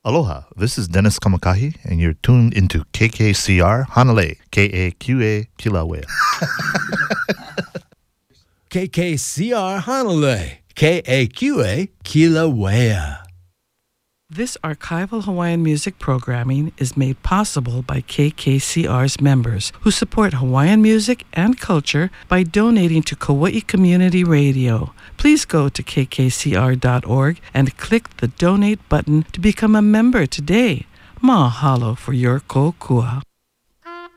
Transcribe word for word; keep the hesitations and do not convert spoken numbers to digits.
Aloha, this is Dennis Kamakahi, and you're tuned into K K C R Hanalei, K A Q A Kilauea. K K C R Hanalei, K A Q A Kilauea. This archival Hawaiian music programming is made possible by K K C R's members who support Hawaiian music and culture by donating to Kauai Community Radio. Please go to k k c r dot org and click the donate button to become a member today. Mahalo for your kokua.